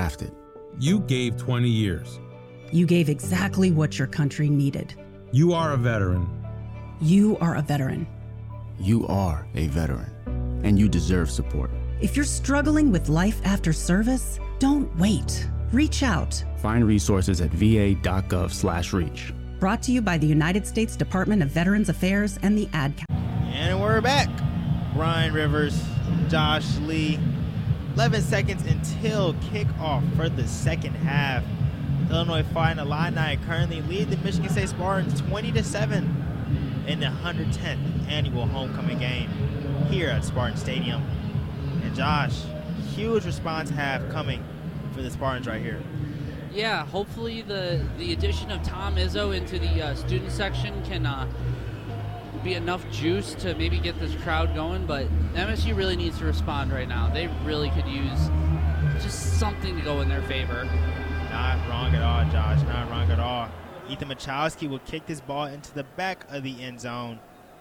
drafted. You gave 20 years. You gave exactly what your country needed. You are a veteran. You are a veteran. You are a veteran, and you deserve support. If you're struggling with life after service, don't wait. Reach out. Find resources at va.gov/reach. Brought to you by the United States Department of Veterans Affairs and the Ad Council. And we're back. Brian Rivers, Josh Lee. 11 seconds until kickoff for the second half. Illinois Fighting Illini currently lead the Michigan State Spartans 20-7 in the 110th annual homecoming game here at Spartan Stadium. And Josh, huge response half coming for the Spartans right here. Yeah, hopefully the addition of Tom Izzo into the student section can be enough juice to maybe get this crowd going, but MSU really needs to respond right now. They really could use just something to go in their favor. Not wrong at all, Josh. Not wrong at all. Ethan Machowski will kick this ball into the back of the end zone.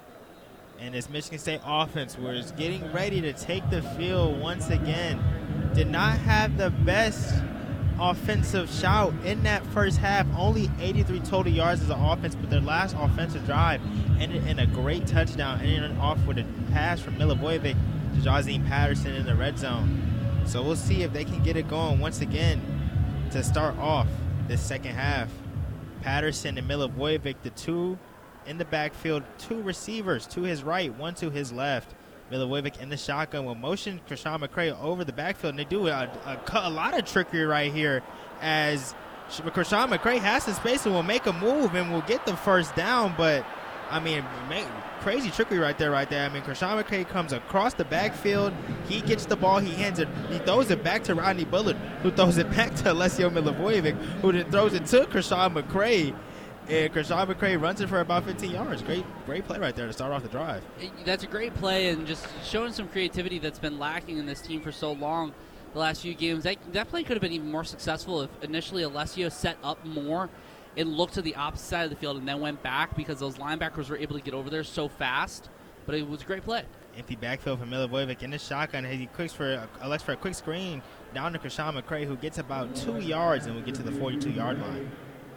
And this Michigan State offense was getting ready to take the field once again. Did not have the best offensive shout in that first half. Only 83 total yards as an offense, but their last offensive drive ended in a great touchdown, ending off with a pass from Milivojevic to Jazim Patterson in the red zone. So we'll see if they can get it going once again to start off this second half. Patterson and Milivojevic, the two in the backfield, two receivers to his right, one to his left. Milivojevic in the shotgun will motion Krishan McCray over the backfield, and they do a lot of trickery right here as Krishan McCray has the space and will make a move and will get the first down, but I mean, crazy trickery right there. I mean, Krishan McCray comes across the backfield. He gets the ball. He throws it back to Rodney Bullard, who throws it back to Alessio Milivojevic, who then throws it to Krishan McCray. And Krishan McCray runs it for about 15 yards. Great play right there to start off the drive. That's a great play and just showing some creativity that's been lacking in this team for so long the last few games. That play could have been even more successful if initially Alessio set up more and looked to the opposite side of the field and then went back, because those linebackers were able to get over there so fast. But it was a great play. Empty backfield for Milivojevic in the shotgun. He elects for a quick screen down to Krishan McCray, who gets about 2 yards and will get to the 42-yard line.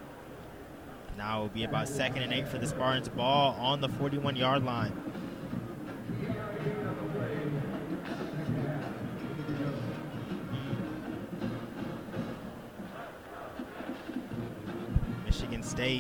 Now it will be about 2nd and 8 for the Spartans. Ball on the 41-yard line. Michigan State,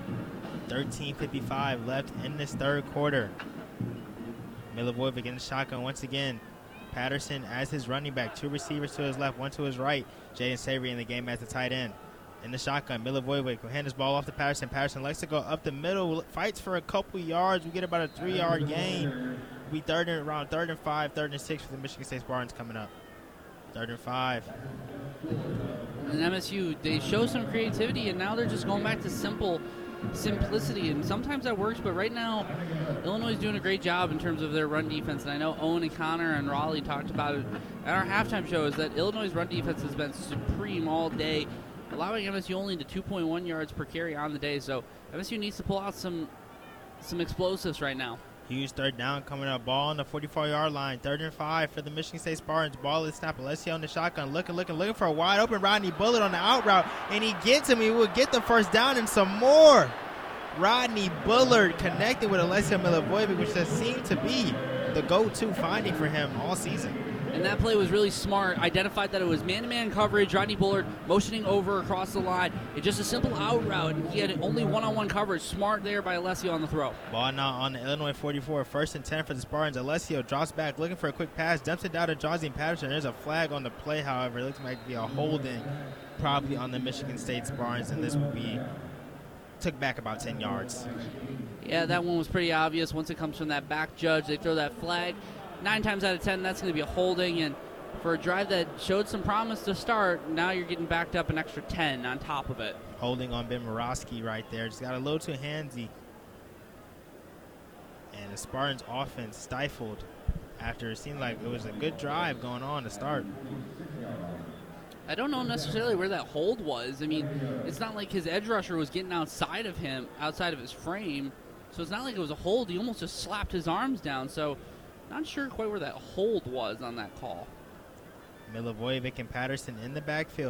13:55 left in this third quarter. Milivojevic in the shotgun once again. Patterson as his running back. Two receivers to his left, one to his right. Jaden Savory in the game as the tight end. In the shotgun, Milivojevic will hand this ball off to Patterson. Patterson likes to go up the middle, fights for a couple yards. We get about a 3-yard gain. We around 3rd and 5, 3rd and 6 for the Michigan State Spartans coming up. 3rd and 5. And MSU, they show some creativity, and now they're just going back to simplicity, and sometimes that works, but right now Illinois is doing a great job in terms of their run defense. And I know Owen and Connor and Raleigh talked about it at our halftime show, is that Illinois' run defense has been supreme all day, allowing MSU only to 2.1 yards per carry on the day. So MSU needs to pull out some explosives right now. Huge third down coming up. Ball on the 44-yard line. 3rd and 5 for the Michigan State Spartans. Ball is snapped. Alessio on the shotgun. Looking for a wide open Rodney Bullard on the out route. And he gets him. He will get the first down and some more. Rodney Bullard connected with Alessio Milivojevic, which has seemed to be the go-to finding for him all season. And that play was really smart. Identified that it was man-to-man coverage. Rodney Bullard motioning over across the line. It's just a simple out route, and he had only one-on-one coverage. Smart there by Alessio on the throw. Ball now on the Illinois 44. 1st and 10 for the Spartans. Alessio drops back, looking for a quick pass. Dumps it down to Jazim Patterson. There's a flag on the play, however. It looks like it be a holding probably on the Michigan State Spartans, and this will be took back about 10 yards. Yeah, that one was pretty obvious. Once it comes from that back judge, they throw that flag. 9 times out of 10, that's going to be a holding. And for a drive that showed some promise to start, now you're getting backed up an extra 10 on top of it. Holding on Ben Morawski right there. Just got a little too handsy. And the Spartans offense stifled after it seemed like it was a good drive going on to start. I don't know necessarily where that hold was. I mean, it's not like his edge rusher was getting outside of him, outside of his frame. So it's not like it was a hold. He almost just slapped his arms down. So not sure quite where that hold was on that call. Milivojevic and Patterson in the backfield.